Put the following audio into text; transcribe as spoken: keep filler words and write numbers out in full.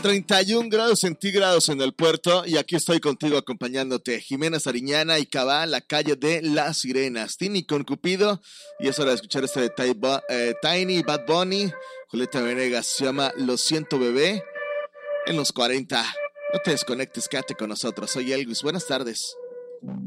treinta y un grados centígrados en el puerto y aquí estoy contigo acompañándote. Jimena Sariñana y Cabá, la calle de las sirenas. Tini con Cupido y es hora de escuchar este de Ty, eh, Tiny, Bad Bunny. Julieta Venegas se llama Lo siento bebé en los cuarenta. No te desconectes, quédate con nosotros. Soy Elvis, buenas tardes.